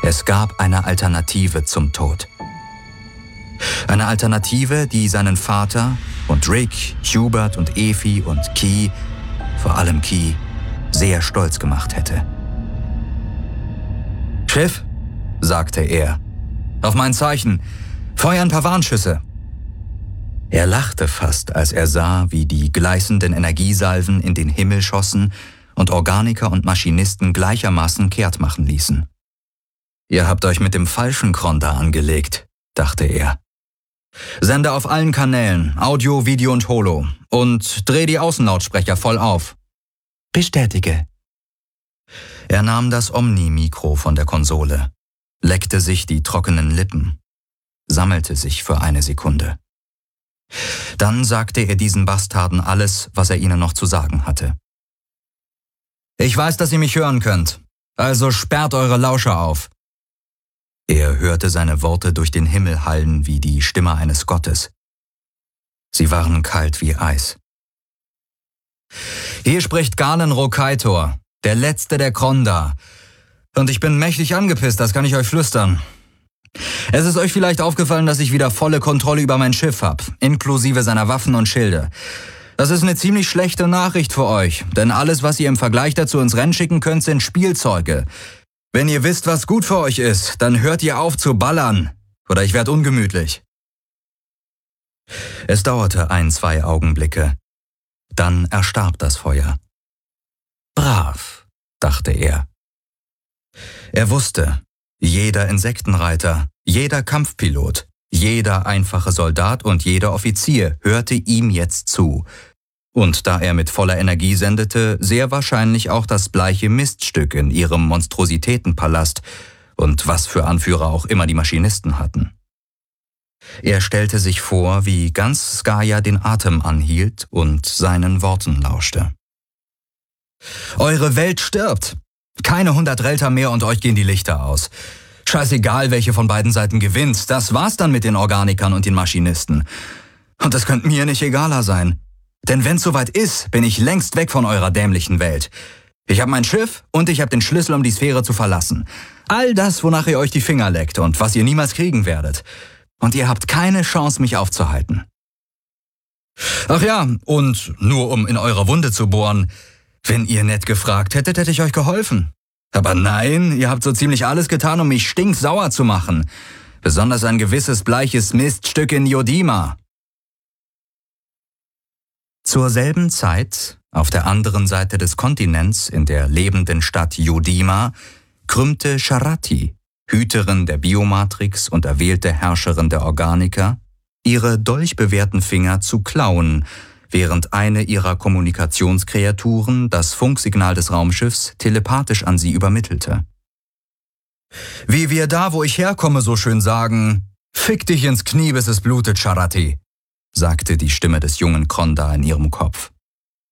Es gab eine Alternative zum Tod. Eine Alternative, die seinen Vater und Rick, Hubert und Effie und Key, vor allem Key, sehr stolz gemacht hätte. »Schiff«, sagte er, »auf mein Zeichen, feuer ein paar Warnschüsse.« Er lachte fast, als er sah, wie die gleißenden Energiesalven in den Himmel schossen und Organiker und Maschinisten gleichermaßen kehrt machen ließen. »Ihr habt euch mit dem falschen Kronda angelegt«, dachte er. »Sende auf allen Kanälen, Audio, Video und Holo, und dreh die Außenlautsprecher voll auf.« »Bestätige.« Er nahm das Omni-Mikro von der Konsole, leckte sich die trockenen Lippen, sammelte sich für eine Sekunde. Dann sagte er diesen Bastarden alles, was er ihnen noch zu sagen hatte. »Ich weiß, dass ihr mich hören könnt, also sperrt eure Lauscher auf.« Er hörte seine Worte durch den Himmel hallen wie die Stimme eines Gottes. Sie waren kalt wie Eis. »Hier spricht Galen Rokaitor, der Letzte der Kronda. Und ich bin mächtig angepisst, das kann ich euch flüstern. Es ist euch vielleicht aufgefallen, dass ich wieder volle Kontrolle über mein Schiff habe, inklusive seiner Waffen und Schilde. Das ist eine ziemlich schlechte Nachricht für euch, denn alles, was ihr im Vergleich dazu ins Rennen schicken könnt, sind Spielzeuge. Wenn ihr wisst, was gut für euch ist, dann hört ihr auf zu ballern, oder ich werde ungemütlich.« Es dauerte 1-2 Augenblicke. Dann erstarb das Feuer. »Brav«, dachte er. Er wusste, jeder Insektenreiter, jeder Kampfpilot, jeder einfache Soldat und jeder Offizier hörte ihm jetzt zu. Und da er mit voller Energie sendete, sehr wahrscheinlich auch das bleiche Miststück in ihrem Monstrositätenpalast und was für Anführer auch immer die Maschinisten hatten. Er stellte sich vor, wie ganz Skaja den Atem anhielt und seinen Worten lauschte. »Eure Welt stirbt. Keine 100 Relta mehr und euch gehen die Lichter aus. Scheißegal, welche von beiden Seiten gewinnt, das war's dann mit den Organikern und den Maschinisten. Und das könnte mir nicht egaler sein. Denn wenn's soweit ist, bin ich längst weg von eurer dämlichen Welt. Ich habe mein Schiff und ich habe den Schlüssel, um die Sphäre zu verlassen. All das, wonach ihr euch die Finger leckt und was ihr niemals kriegen werdet. Und ihr habt keine Chance, mich aufzuhalten. Ach ja, und nur um in eurer Wunde zu bohren, wenn ihr nett gefragt hättet, hätte ich euch geholfen. Aber nein, ihr habt so ziemlich alles getan, um mich stinksauer zu machen. Besonders ein gewisses bleiches Miststück in Yodima.« Zur selben Zeit, auf der anderen Seite des Kontinents, in der lebenden Stadt Yodima, krümmte Sharati, Hüterin der Biomatrix und erwählte Herrscherin der Organiker, ihre dolchbewehrten Finger zu klauen, während eine ihrer Kommunikationskreaturen das Funksignal des Raumschiffs telepathisch an sie übermittelte. »Wie wir da, wo ich herkomme, so schön sagen, fick dich ins Knie, bis es blutet, Sharati«, sagte die Stimme des jungen Kronda in ihrem Kopf.